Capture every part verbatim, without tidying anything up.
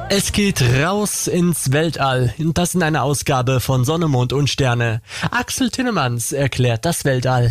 Es geht raus ins Weltall. Das in einer Ausgabe von Sonne, Mond und Sterne. Axel Tinnemanns erklärt das Weltall.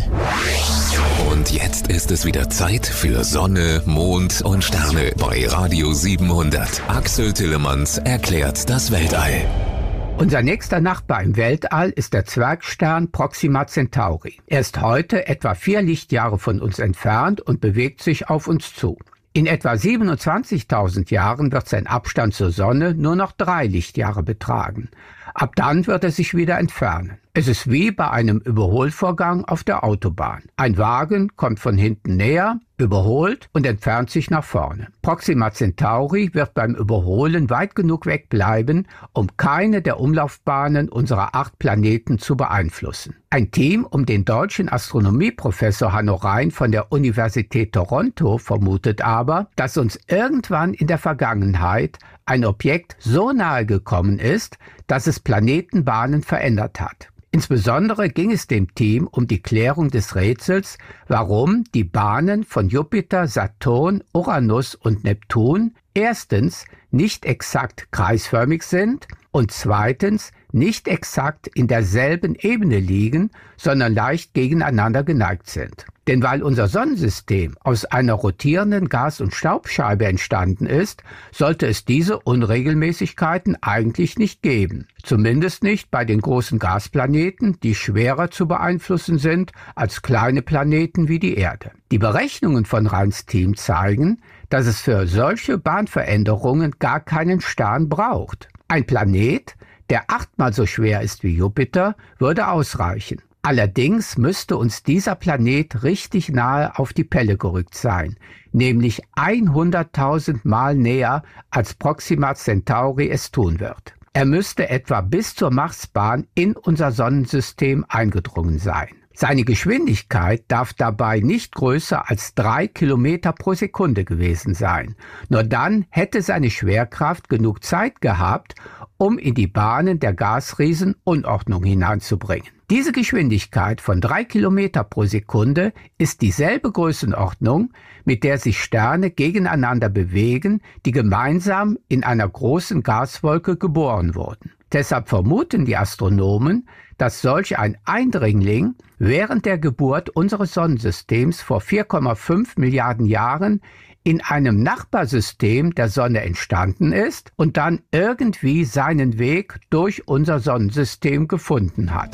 Und jetzt ist es wieder Zeit für Sonne, Mond und Sterne bei Radio siebenhundert. Axel Tinnemanns erklärt das Weltall. Unser nächster Nachbar im Weltall ist der Zwergstern Proxima Centauri. Er ist heute etwa vier Lichtjahre von uns entfernt und bewegt sich auf uns zu. In etwa siebenundzwanzigtausend Jahren wird sein Abstand zur Sonne nur noch drei Lichtjahre betragen. Ab dann wird er sich wieder entfernen. Es ist wie bei einem Überholvorgang auf der Autobahn. Ein Wagen kommt von hinten näher, überholt und entfernt sich nach vorne. Proxima Centauri wird beim Überholen weit genug wegbleiben, um keine der Umlaufbahnen unserer acht Planeten zu beeinflussen. Ein Team um den deutschen Astronomieprofessor Hanno Rein von der Universität Toronto vermutet aber, dass uns irgendwann in der Vergangenheit ein Objekt so nahe gekommen ist, dass es Planetenbahnen verändert hat. Insbesondere ging es dem Team um die Klärung des Rätsels, warum die Bahnen von Jupiter, Saturn, Uranus und Neptun erstens nicht exakt kreisförmig sind und zweitens nicht exakt in derselben Ebene liegen, sondern leicht gegeneinander geneigt sind. Denn weil unser Sonnensystem aus einer rotierenden Gas- und Staubscheibe entstanden ist, sollte es diese Unregelmäßigkeiten eigentlich nicht geben. Zumindest nicht bei den großen Gasplaneten, die schwerer zu beeinflussen sind als kleine Planeten wie die Erde. Die Berechnungen von Reins Team zeigen, dass es für solche Bahnveränderungen gar keinen Stern braucht. Ein Planet, der achtmal so schwer ist wie Jupiter, würde ausreichen. Allerdings müsste uns dieser Planet richtig nahe auf die Pelle gerückt sein, nämlich hunderttausend Mal näher, als Proxima Centauri es tun wird. Er müsste etwa bis zur Marsbahn in unser Sonnensystem eingedrungen sein. Seine Geschwindigkeit darf dabei nicht größer als drei Kilometer pro Sekunde gewesen sein. Nur dann hätte seine Schwerkraft genug Zeit gehabt, um in die Bahnen der Gasriesen Unordnung hineinzubringen. Diese Geschwindigkeit von drei Kilometer pro Sekunde ist dieselbe Größenordnung, mit der sich Sterne gegeneinander bewegen, die gemeinsam in einer großen Gaswolke geboren wurden. Deshalb vermuten die Astronomen, dass solch ein Eindringling während der Geburt unseres Sonnensystems vor vier Komma fünf Milliarden Jahren in einem Nachbarsystem der Sonne entstanden ist und dann irgendwie seinen Weg durch unser Sonnensystem gefunden hat.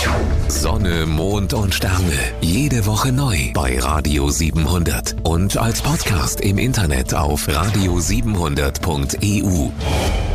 Sonne, Mond und Sterne. Jede Woche neu bei Radio siebenhundert und als Podcast im Internet auf radio siebenhundert punkt e u.